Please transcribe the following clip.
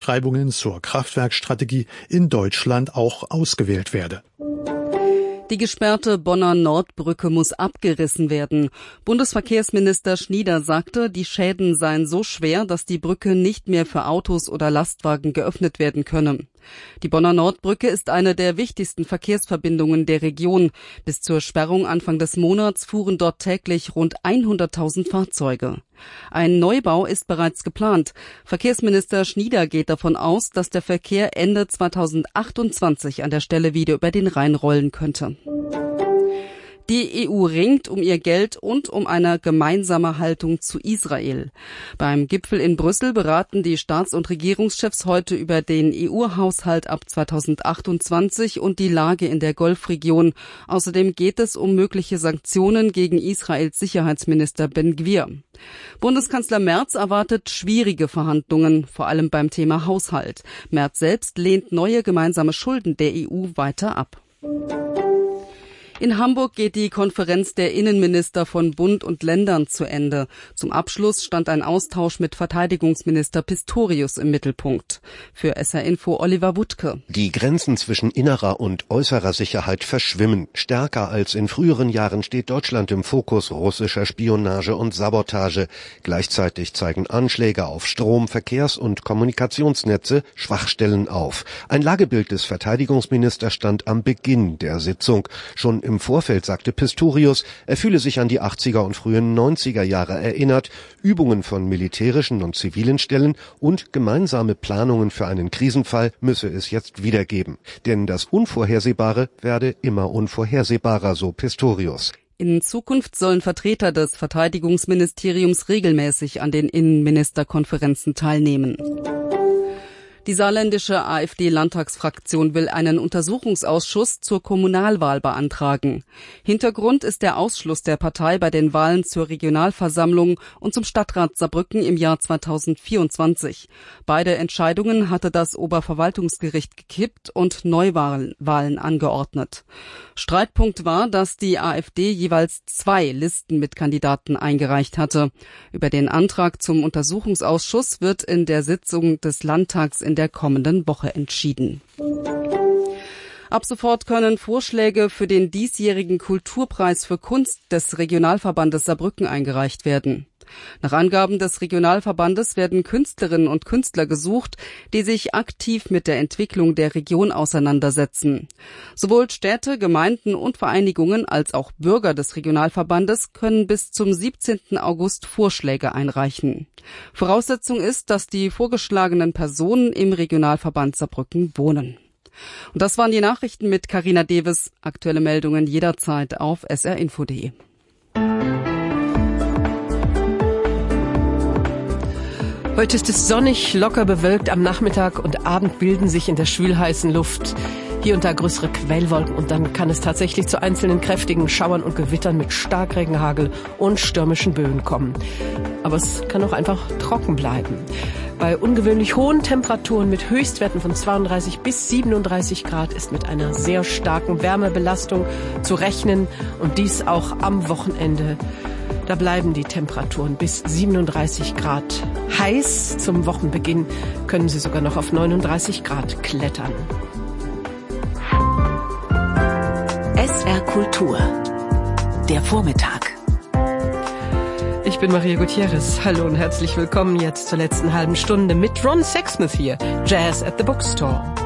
Ausschreibungen zur Kraftwerkstrategie in Deutschland auch ausgewählt werde. Die gesperrte Bonner Nordbrücke muss abgerissen werden. Bundesverkehrsminister Schnieder sagte, die Schäden seien so schwer, dass die Brücke nicht mehr für Autos oder Lastwagen geöffnet werden könne. Die Bonner Nordbrücke ist eine der wichtigsten Verkehrsverbindungen der Region. Bis zur Sperrung Anfang des Monats fuhren dort täglich rund 100.000 Fahrzeuge. Ein Neubau ist bereits geplant. Verkehrsminister Schnieder geht davon aus, dass der Verkehr Ende 2028 an der Stelle wieder über den Rhein rollen könnte. Die EU ringt um ihr Geld und um eine gemeinsame Haltung zu Israel. Beim Gipfel in Brüssel beraten die Staats- und Regierungschefs heute über den EU-Haushalt ab 2028 und die Lage in der Golfregion. Außerdem geht es um mögliche Sanktionen gegen Israels Sicherheitsminister Ben-Gvir. Bundeskanzler Merz erwartet schwierige Verhandlungen, vor allem beim Thema Haushalt. Merz selbst lehnt neue gemeinsame Schulden der EU weiter ab. In Hamburg geht die Konferenz der Innenminister von Bund und Ländern zu Ende. Zum Abschluss stand ein Austausch mit Verteidigungsminister Pistorius im Mittelpunkt. Für SR Info Oliver Wuttke. Die Grenzen zwischen innerer und äußerer Sicherheit verschwimmen. Stärker als in früheren Jahren steht Deutschland im Fokus russischer Spionage und Sabotage. Gleichzeitig zeigen Anschläge auf Strom-, Verkehrs- und Kommunikationsnetze Schwachstellen auf. Ein Lagebild des Verteidigungsministers stand am Beginn der Sitzung. Schon im Vorfeld sagte Pistorius, er fühle sich an die 80er und frühen 90er Jahre erinnert, Übungen von militärischen und zivilen Stellen und gemeinsame Planungen für einen Krisenfall müsse es jetzt wieder geben. Denn das Unvorhersehbare werde immer unvorhersehbarer, so Pistorius. In Zukunft sollen Vertreter des Verteidigungsministeriums regelmäßig an den Innenministerkonferenzen teilnehmen. Die saarländische AfD-Landtagsfraktion will einen Untersuchungsausschuss zur Kommunalwahl beantragen. Hintergrund ist der Ausschluss der Partei bei den Wahlen zur Regionalversammlung und zum Stadtrat Saarbrücken im Jahr 2024. Beide Entscheidungen hatte das Oberverwaltungsgericht gekippt und Neuwahlen angeordnet. Streitpunkt war, dass die AfD jeweils 2 Listen mit Kandidaten eingereicht hatte. Über den Antrag zum Untersuchungsausschuss wird in der Sitzung des Landtags in der kommenden Woche entschieden. Ab sofort können Vorschläge für den diesjährigen Kulturpreis für Kunst des Regionalverbandes Saarbrücken eingereicht werden. Nach Angaben des Regionalverbandes werden Künstlerinnen und Künstler gesucht, die sich aktiv mit der Entwicklung der Region auseinandersetzen. Sowohl Städte, Gemeinden und Vereinigungen als auch Bürger des Regionalverbandes können bis zum 17. August Vorschläge einreichen. Voraussetzung ist, dass die vorgeschlagenen Personen im Regionalverband Saarbrücken wohnen. Und das waren die Nachrichten mit Carina Deves. Aktuelle Meldungen jederzeit auf srinfo.de. Heute ist es sonnig, locker bewölkt. Am Nachmittag und Abend bilden sich in der schwülheißen Luft hier und da größere Quellwolken und dann kann es tatsächlich zu einzelnen kräftigen Schauern und Gewittern mit Starkregen, Hagel und stürmischen Böen kommen. Aber es kann auch einfach trocken bleiben. Bei ungewöhnlich hohen Temperaturen mit Höchstwerten von 32 bis 37 Grad ist mit einer sehr starken Wärmebelastung zu rechnen und dies auch am Wochenende. Da bleiben die Temperaturen bis 37 Grad heiß. Zum Wochenbeginn können sie sogar noch auf 39 Grad klettern. SR Kultur. Der Vormittag. Ich bin Maria Gutierrez. Hallo und herzlich willkommen jetzt zur letzten halben Stunde mit Ron Sexsmith hier. Jazz at the Bookstore.